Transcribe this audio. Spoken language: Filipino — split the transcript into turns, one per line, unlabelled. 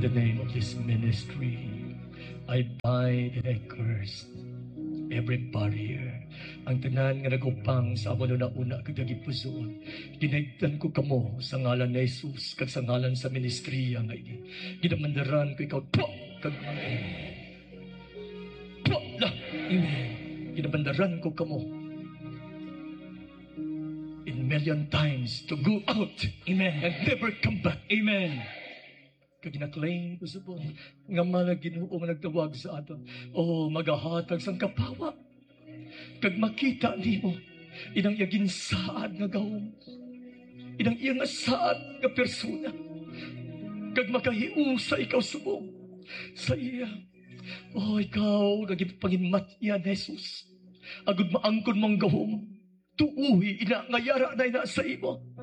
the name of this ministry, I bind and I curse every barrier. Ang tanan nga nagupang sa amo na una kag nagipuson. Ginaigtan ko kamo sa ngalan ni Jesus kag sa ngalan sa ministriya nga ini. Ginamandaran ko ikaw po kag po na. Amen. Ginamandaran ko kamo in million times to go out. Amen. And never come back. Amen. Kag ginaklaim ko sa buong nga mga Ginoo nga nagtawag sa aton. Oh, magahatag sang kapawa. Kag makita nimo inang yagin saad nga gawom. Inang iyang saad nga persona. Kag makahiusa ikaw subong sa iya. Oh, ikaw gagit panginmat iya ni Jesus. Agud maangkon mong gawom. Tuuhi ina nga yara na ina sa imo.